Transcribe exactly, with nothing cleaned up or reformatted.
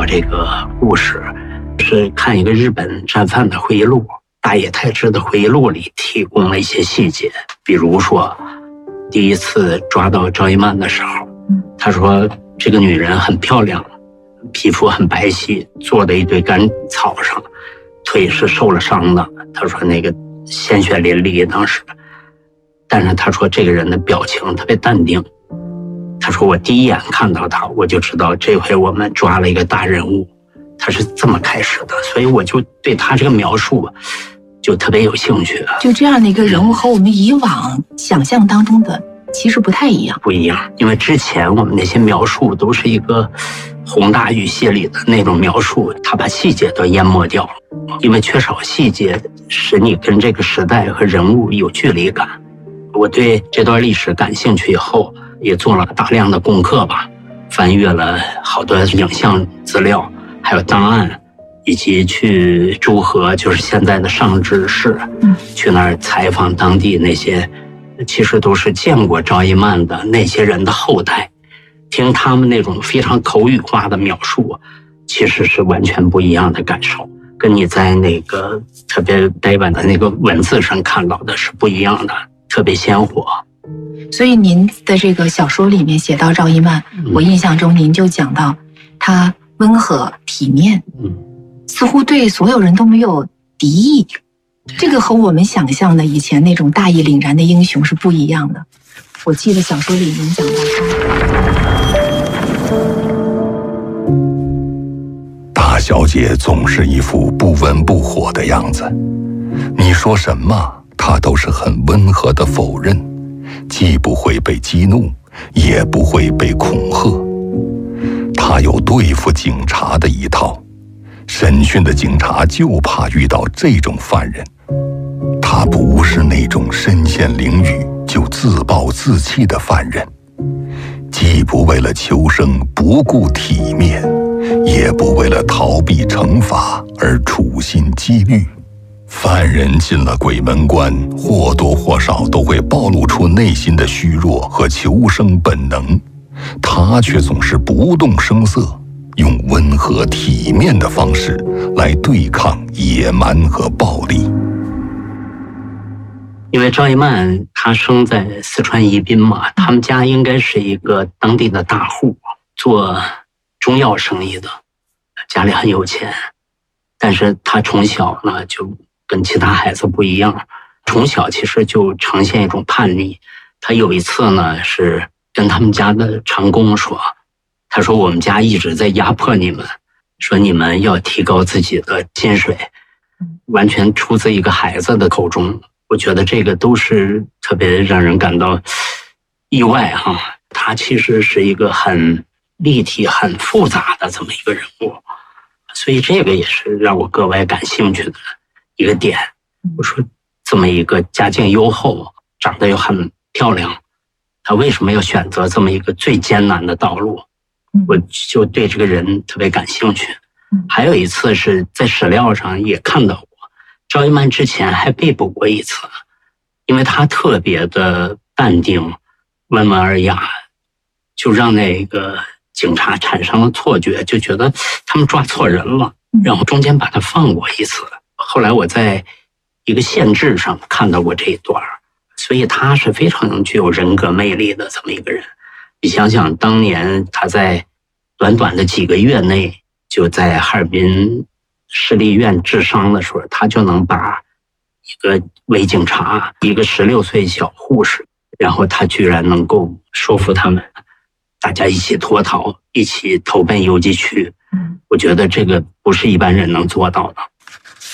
到这个故事，是看一个日本战犯的回忆录，大野太志的回忆录里提供了一些细节，比如说第一次抓到赵一曼的时候，他说这个女人很漂亮，皮肤很白皙，坐在一堆干草上，腿是受了伤的，他说那个鲜血淋漓当时，但是他说这个人的表情特别淡定，他说我第一眼看到他我就知道这回我们抓了一个大人物，他是这么开始的，所以我就对他这个描述就特别有兴趣。 就这样的一个人物和我们以往想象当中的其实不太一样。 不一样，因为之前我们那些描述都是一个宏大语系里的那种描述，他把细节都淹没掉了，因为缺少细节使你跟这个时代和人物有距离感。我对这段历史感兴趣以后，也做了大量的功课吧，翻阅了好多影像资料，还有档案，以及去诸河，就是现在的上志市，嗯，去那儿采访当地那些其实都是见过赵一曼的那些人的后代，听他们那种非常口语化的描述，其实是完全不一样的感受，跟你在那个特别呆板的那个文字上看到的是不一样的，特别鲜活。 所以您的这个小说里面写到赵一曼，嗯，我印象中您就讲到她温和体面，嗯，似乎对所有人都没有敌意，这个和我们想象的以前那种大义凛然的英雄是不一样的。我记得小说里您讲到他，大小姐总是一副不温不火的样子，你说什么她都是很温和的否认，既不会被激怒，也不会被恐吓。她有对付警察的一套，审讯的警察就怕遇到这种犯人。他不是那种身陷囹圄就自暴自弃的犯人，既不为了求生不顾体面，也不为了逃避惩罚而处心积虑。犯人进了鬼门关，或多或少都会暴露出内心的虚弱和求生本能，他却总是不动声色，用温和体面的方式来对抗野蛮和暴力。 因为赵一曼她生在四川宜宾嘛，他们家应该是一个当地的大户，做中药生意的，家里很有钱，但是她从小呢就跟其他孩子不一样，从小其实就呈现一种叛逆。她有一次呢是跟他们家的长工说，他说我们家一直在压迫你们，说你们要提高自己的薪水，完全出自一个孩子的口中。我觉得这个都是特别让人感到意外哈，他其实是一个很立体很复杂的这么一个人物，所以这个也是让我格外感兴趣的一个点。我说这么一个家境优厚，长得又很漂亮，他为什么要选择这么一个最艰难的道路？我就对这个人特别感兴趣。还有一次是在史料上也看到过，赵一曼之前还被捕过一次，因为他特别的淡定温文尔雅，就让那个警察产生了错觉，就觉得他们抓错人了，然后中间把他放过一次。后来我在一个县志上看到过这一段，所以他是非常具有人格魅力的这么一个人。你想想当年他在短短的几个月内就在哈尔滨市立医院治伤的时候，他就能把一个伪警察，一个十六岁小护士，然后他居然能够说服他们大家一起脱逃，一起投奔游击区。我觉得这个不是一般人能做到的。